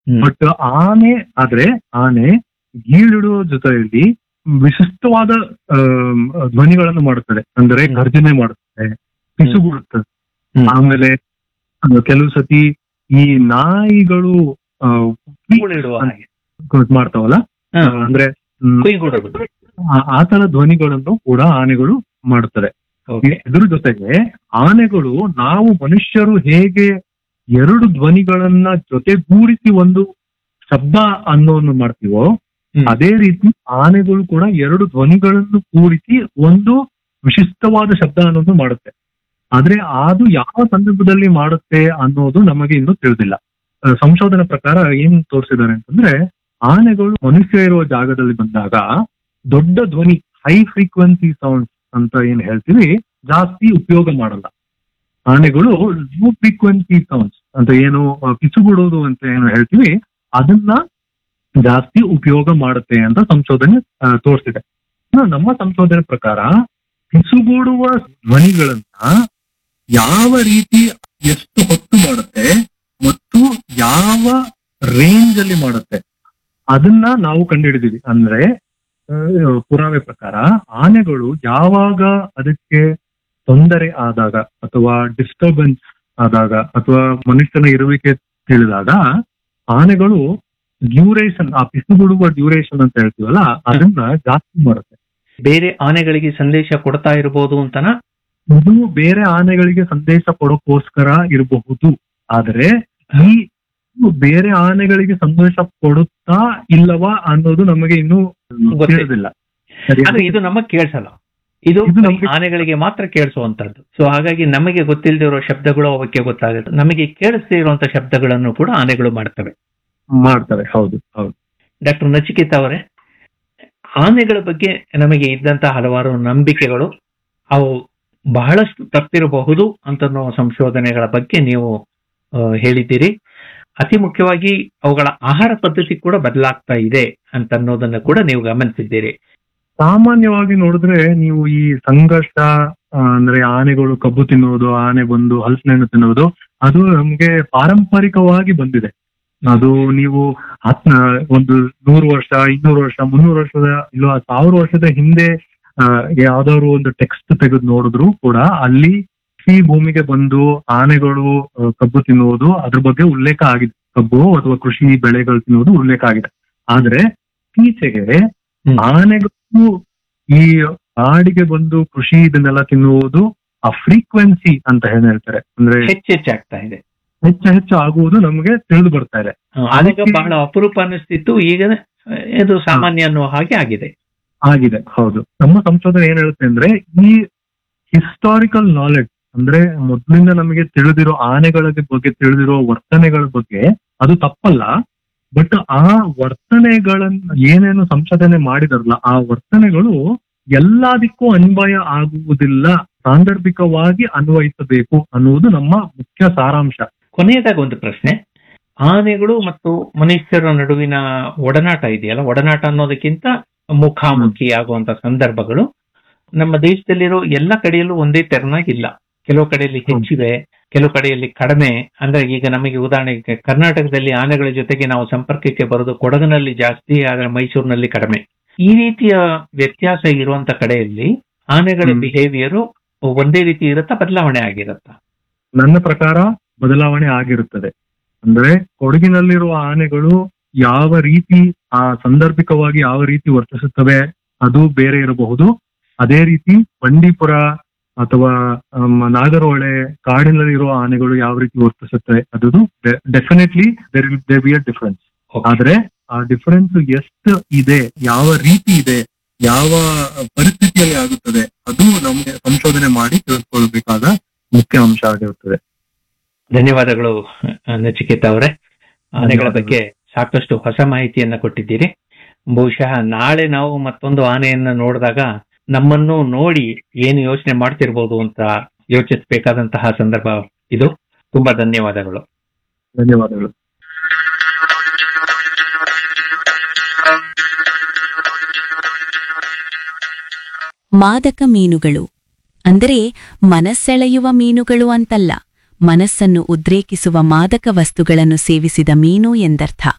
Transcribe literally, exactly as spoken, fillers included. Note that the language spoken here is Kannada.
ಹ್ಮ್. ಬಟ್ ಆನೆ ಆದ್ರೆ ಆನೆ ಗೀಳಿಡುವ ಜೊತೆಯಲ್ಲಿ ವಿಶಿಷ್ಟವಾದ ಆಮ್, ಧ್ವನಿಗಳನ್ನು ಮಾಡುತ್ತದೆ. ಅಂದ್ರೆ ಹ್ಮ್. ಗರ್ಜನೆ ಮಾಡುತ್ತದೆ, ಪಿಸುಗುಡುತ್ತದೆ. ಹ್ಮ್. ಆಮೇಲೆ ಆ, ಕೆಲವು ಸತಿ ಈ ನಾಯಿಗಳು ಆ, ಕೂಳಿಡುವ ಹಾಗೆ. ಮಾಡ್ತಾವಲ್ಲ, ಹಾ. ಆ, ಅಂದ್ರೆ ಹ್ಮ್, ಕುಯ್ಗುಡುವುದು. ಆ- ಆ ತರ ಧ್ವನಿಗಳನ್ನು ಕೂಡ ಆನೆಗಳು ಮಾಡುತ್ತದೆ. Okay. ಇದ್ರ ಜೊತೆಗೆ ಆನೆಗಳು ನಾವು ಮನುಷ್ಯರು ಹೇಗೆ ಎರಡು ಧ್ವನಿಗಳನ್ನ ಜೊತೆಗೂಡಿಸಿ ಒಂದು ಶಬ್ದ ಅನ್ನೋವನ್ನು ಮಾಡ್ತೀವೋ, ಹ್ಮ್. ಅದೇ ರೀತಿ ಆನೆಗಳು ಕೂಡ ಎರಡು ಧ್ವನಿಗಳನ್ನು ಕೂಡಿಸಿ ಒಂದು ವಿಶಿಷ್ಟವಾದ ಶಬ್ದ ಅನ್ನೋದು ಮಾಡುತ್ತೆ. ಆದ್ರೆ ಅದು ಯಾವ ಸಂದರ್ಭದಲ್ಲಿ ಮಾಡುತ್ತೆ ಅನ್ನೋದು ನಮಗೆ ಇನ್ನೂ ತಿಳಿದಿಲ್ಲ. ಆ, ಸಂಶೋಧನೆ ಪ್ರಕಾರ ಏನ್ ತೋರಿಸಿದ್ದಾರೆ ಅಂತಂದ್ರೆ, ಆನೆಗಳು ಮನುಷ್ಯ ಇರುವ ಜಾಗದಲ್ಲಿ ಬಂದಾಗ ದೊಡ್ಡ ಧ್ವನಿ, ಹೈ ಫ್ರೀಕ್ವೆನ್ಸಿ ಸೌಂಡ್ ಅಂತ ಏನ್ ಹೇಳ್ತೀವಿ, ಜಾಸ್ತಿ ಉಪಯೋಗ ಮಾಡಲ್ಲ. ಆನೆಗಳು ಲೋ ಫ್ರೀಕ್ವೆನ್ಸಿ ಸೌಂಡ್ಸ್ ಅಂತ ಏನು ಆ, ಪಿಸುಗುಡೋದು ಅಂತ ಏನು ಹೇಳ್ತೀವಿ, ಅದನ್ನ ಜಾಸ್ತಿ ಉಪಯೋಗ ಮಾಡುತ್ತೆ ಅಂತ ಸಂಶೋಧನೆ ಆ, ತೋರಿಸಿದೆ. ಇನ್ನು ನಮ್ಮ ಸಂಶೋಧನೆ ಪ್ರಕಾರ ಪಿಸುಗೂಡುವ ಧ್ವನಿಗಳನ್ನ ಯಾವ ರೀತಿ ಎಷ್ಟು ಹೊತ್ತು ಮಾಡುತ್ತೆ ಮತ್ತು ಯಾವ ರೇಂಜ್ ಅಲ್ಲಿ ಮಾಡುತ್ತೆ ಅದನ್ನ ನಾವು ಕಂಡುಹಿಡಿದೀವಿ. ಅಂದ್ರೆ ಆ, ಪುರಾವೆ ಪ್ರಕಾರ ಆನೆಗಳು ಯಾವಾಗ ಅದಕ್ಕೆ ತೊಂದರೆ ಆದಾಗ ಅಥವಾ ಡಿಸ್ಟರ್ಬೆನ್ಸ್ ಆದಾಗ ಅಥವಾ ಮನುಷ್ಯನ ಇರುವಿಕೆ ತಿಳಿದಾಗ ಆನೆಗಳು ಡ್ಯೂರೇಷನ್, ಆ ಪಿಸುಗುಡುವ ಡ್ಯೂರೇಷನ್ ಅಂತ ಹೇಳ್ತೀವಲ್ಲ, ಅದನ್ನ ಜಾಸ್ತಿ ಮಾಡುತ್ತೆ. ಬೇರೆ ಆನೆಗಳಿಗೆ ಸಂದೇಶ ಕೊಡ್ತಾ ಇರಬಹುದು ಅಂತನಾ? ಇದು ಬೇರೆ ಆನೆಗಳಿಗೆ ಸಂದೇಶ ಕೊಡೋಕ್ಕೋಸ್ಕರ ಇರಬಹುದು. ಆದ್ರೆ ಈ ಬೇರೆ ಆನೆಗಳಿಗೆ ಸಂದೇಶ ಕೊಡುತ್ತಾ ಇಲ್ಲವಾ ಅನ್ನೋದು ನಮಗೆ ಇನ್ನೂ ಗೊತ್ತಿಲ್ಲ. ತಿಳಿದಿಲ್ಲ. ಆದ್ರೆ ಇದು ನಮಗ್ ಕೇಳಿಸಲ್ಲ. ಇದು ಇದು ಬರೀ ನಮ್ಗೆ- ಆನೆಗಳಿಗೆ ಮಾತ್ರ ಕೇಳಿಸುವಂತದ್ದು. ಸೊ ಹಾಗಾಗಿ ನಮಗೆ ಗೊತ್ತಿಲ್ಲದೆ ಇರೋ ಶಬ್ದಗಳು ಅವಕ್ಕೆ ಗೊತ್ತಾಗುತ್ತೆ. ನಮಗೆ ಕೇಳಿಸದೇ ಇರುವಂತ ಶಬ್ದಗಳನ್ನು ಕೂಡ ಆನೆಗಳು ಮಾಡ್ತವೆ. ಮಾಡ್ತವೆ. ಹೌದು ಹೌದು. ಡಾಕ್ಟರ್ ನಚಿಕೇತ ಅವರೇ, ಆನೆಗಳ ಬಗ್ಗೆ ನಮಗೆ ಇದ್ದಂತಹ ಹಲವಾರು ನಂಬಿಕೆಗಳು ಅವು ಬಹಳಷ್ಟು ತಪ್ಪಿರಬಹುದು ಅಂತ ಸಂಶೋಧನೆಗಳ ಬಗ್ಗೆ ನೀವು ಆ, ಹೇಳಿದ್ದೀರಿ. ಅತಿ ಮುಖ್ಯವಾಗಿ ಅವುಗಳ ಆಹಾರ ಪದ್ಧತಿ ಕೂಡ ಬದಲಾಗ್ತಾ ಇದೆ ಅಂತ ಅನ್ನೋದನ್ನ ಕೂಡ ನೀವು ಗಮನಿಸಿದ್ದೀರಿ. ಸಾಮಾನ್ಯವಾಗಿ ನೋಡಿದ್ರೆ ನೀವು ಈ ಸಂಘರ್ಷ ಆ, ಅಂದ್ರೆ ಆನೆಗಳು ಕಬ್ಬು ತಿನ್ನುವುದು, ಆನೆ ಬಂದು ಹಲಸಿನಹಣ್ಣು ತಿನ್ನುವುದು, ಅದು ನಮ್ಗೆ ಪಾರಂಪರಿಕವಾಗಿ ಬಂದಿದೆ. ಅದು ನೀವು ಹತ್ ಒಂದು ನೂರು ವರ್ಷ, ಇನ್ನೂರು ವರ್ಷ, ಮುನ್ನೂರು ವರ್ಷದ ಇಲ್ಲ ಸಾವಿರ ವರ್ಷದ ಹಿಂದೆ ಆ, ಯಾವ್ದಾದ್ರು ಒಂದು ಟೆಕ್ಸ್ಟ್ ತೆಗೆದು ನೋಡಿದ್ರು ಕೂಡ ಅಲ್ಲಿ ಈ ಭೂಮಿಗೆ ಬಂದು ಆನೆಗಳು ಆ, ಕಬ್ಬು ತಿನ್ನುವುದು ಅದ್ರ ಬಗ್ಗೆ ಉಲ್ಲೇಖ ಆಗಿದೆ. ಕಬ್ಬು ಅಥವಾ ಕೃಷಿ ಬೆಳೆಗಳು ತಿನ್ನುವುದು ಉಲ್ಲೇಖ ಆಗಿದೆ. ಆದ್ರೆ ಇತ್ತೀಚೆಗೆ ಹ್ಮ್. ಆನೆಗಳು ಈ ಕಾಡಿಗೆ ಬಂದು ಕೃಷಿ ಇದನ್ನೆಲ್ಲ ತಿನ್ನುವುದು ಆ ಫ್ರೀಕ್ವೆನ್ಸಿ ಅಂತ ಏನ್ ಹೇಳ್ತಾರೆ, ಅಂದ್ರೆ ಹೆಚ್ಚೆಚ್ಚಾಗ್ತಾ ಇದೆ. ಹೆಚ್ಚು ಹೆಚ್ಚು ಆಗುವುದು ನಮಗೆ ತಿಳಿದು ಬರ್ತಾ ಇದೆ. ಆಗ ಬಹಳ ಅಪರೂಪ ಅನ್ನಿಸ್ತಿತ್ತು, ಈಗ ಇದು ಸಾಮಾನ್ಯ ಅನ್ನೋ ಹಾಗೆ ಆಗಿದೆ. ಆಗಿದೆ. ಹೌದು. ನಮ್ಮ ಸಂಶೋಧನೆ ಏನ್ ಹೇಳುತ್ತೆ ಅಂದ್ರೆ, ಈ ಹಿಸ್ಟಾರಿಕಲ್ ನಾಲೆಡ್ಜ್ ಅಂದ್ರೆ ಮೊದ್ಲಿಂದ ನಮಗೆ ತಿಳಿದಿರೋ ಆನೆಗಳ ಬಗ್ಗೆ ತಿಳಿದಿರೋ ವರ್ತನೆಗಳ ಬಗ್ಗೆ ಅದು ತಪ್ಪಲ್ಲ. ಬಟ್ ಆ ವರ್ತನೆಗಳನ್ನ ಏನೇನು ಸಂಶೋಧನೆ ಮಾಡಿದಾರಲ್ಲ, ಆ ವರ್ತನೆಗಳು ಎಲ್ಲದಕ್ಕೂ ಅನ್ವಯ ಆಗುವುದಿಲ್ಲ, ಸಾಂದರ್ಭಿಕವಾಗಿ ಅನ್ವಯಿಸಬೇಕು ಅನ್ನುವುದು ನಮ್ಮ ಮುಖ್ಯ ಸಾರಾಂಶ. ಕೊನೆಯದಾಗ ಒಂದು ಪ್ರಶ್ನೆ, ಆನೆಗಳು ಮತ್ತು ಮನುಷ್ಯರ ನಡುವಿನ ಒಡನಾಟ ಇದೆಯಲ್ಲ, ಒಡನಾಟ ಅನ್ನೋದಕ್ಕಿಂತ ಮುಖಾಮುಖಿ ಆಗುವಂತ ಸಂದರ್ಭಗಳು ನಮ್ಮ ದೇಶದಲ್ಲಿರೋ ಎಲ್ಲ ಕಡೆಯಲ್ಲೂ ಒಂದೇ ತೆರನಾಗಿಲ್ಲ. ಕೆಲವು ಕಡೆಯಲ್ಲಿ ಹೆಚ್ಚಿವೆ, ಕೆಲವು ಕಡೆಯಲ್ಲಿ ಕಡಿಮೆ. ಅಂದ್ರೆ ಈಗ ನಮಗೆ ಉದಾಹರಣೆಗೆ ಕರ್ನಾಟಕದಲ್ಲಿ ಆನೆಗಳ ಜೊತೆಗೆ ನಾವು ಸಂಪರ್ಕಕ್ಕೆ ಬರೋದು ಕೊಡಗಿನಲ್ಲಿ ಜಾಸ್ತಿ, ಆದ್ರೆ ಮೈಸೂರಿನಲ್ಲಿ ಕಡಿಮೆ. ಈ ರೀತಿಯ ವ್ಯತ್ಯಾಸ ಇರುವಂತ ಕಡೆಯಲ್ಲಿ ಆನೆಗಳ ಹ್ಮ್. ಬಿಹೇವಿಯರು ಒಂದೇ ರೀತಿ ಇರುತ್ತಾ, ಬದಲಾವಣೆ ಆಗಿರುತ್ತಾ? ನನ್ನ ಪ್ರಕಾರ ಬದಲಾವಣೆ ಆಗಿರುತ್ತದೆ. ಅಂದ್ರೆ ಕೊಡಗಿನಲ್ಲಿರುವ ಆನೆಗಳು ಯಾವ ರೀತಿ ಆ ಸಾಂದರ್ಭಿಕವಾಗಿ ಯಾವ ರೀತಿ ವರ್ತಿಸುತ್ತವೆ ಅದು ಬೇರೆ ಇರಬಹುದು. ಅದೇ ರೀತಿ ಬಂಡೀಪುರ ಅಥವಾ ಆಮ್, ನಾಗರಹೊಳೆ ಕಾಡಿನಲ್ಲಿರುವ ಆನೆಗಳು ಯಾವ ರೀತಿ ವರ್ತಿಸುತ್ತೆ ಅದು definitely there there be a difference. ಆದ್ರೆ ಆ ಡಿಫರೆನ್ಸ್ ಎಷ್ಟು ಇದೆ, ಯಾವ ರೀತಿ ಇದೆ, ಯಾವ ಪರಿಸ್ಥಿತಿಯಲ್ಲಿ ಆಗುತ್ತದೆ, ಅದು ನಮಗೆ ಸಂಶೋಧನೆ ಮಾಡಿ ತಿಳ್ಕೊಳ್ಬೇಕಾದ ಮುಖ್ಯ ಅಂಶ ಆಗಿರುತ್ತದೆ. ಧನ್ಯವಾದಗಳು ನಚಿಕೇತ ಅವರೇ. ಆನೆಗಳ ಬಗ್ಗೆ ಸಾಕಷ್ಟು ಹೊಸ ಮಾಹಿತಿಯನ್ನ ಕೊಟ್ಟಿದ್ದೀರಿ. ಬಹುಶಃ ನಾಳೆ ನಾವು ಮತ್ತೊಂದು ಆನೆಯನ್ನ ನೋಡಿದಾಗ ನಮ್ಮನ್ನು ನೋಡಿ ಏನು ಯೋಚನೆ ಮಾಡ್ತಿರ್ಬೋದು ಅಂತ ಯೋಚಿಸಬೇಕಾದಂತಹ ಸಂದರ್ಭ ಇದು. ತುಂಬಾ ಧನ್ಯವಾದಗಳು. ಧನ್ಯವಾದಗಳು. ಮಾದಕ ಮೀನುಗಳು ಅಂದರೆ ಮನಸ್ಸೆಳೆಯುವ ಮೀನುಗಳು ಅಂತಲ್ಲ, ಮನಸ್ಸನ್ನು ಉದ್ರೇಕಿಸುವ ಮಾದಕ ವಸ್ತುಗಳನ್ನು ಸೇವಿಸಿದ ಮೀನು ಎಂದರ್ಥ.